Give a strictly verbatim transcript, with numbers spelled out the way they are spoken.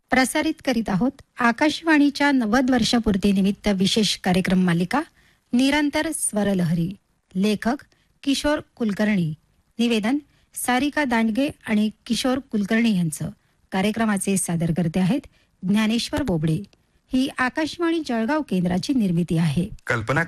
प्रसारित करीत आहोत आकाशवाणीच्या नव्वद वर्षपूर्तीनिमित्त विशेष कार्यक्रम मालिका निरंतर स्वरलहरी. लेखक किशोर कुलकर्णी. निवेदन सारिका दांडगे आणि किशोर कुलकर्णी यांचं. कार्यक्रमाचे सादरकर्ते आहेत ज्ञानेश्वर बोबडे. ही आकाशवाणी जळगाव केंद्राची निर्मिती आहे. कल्पना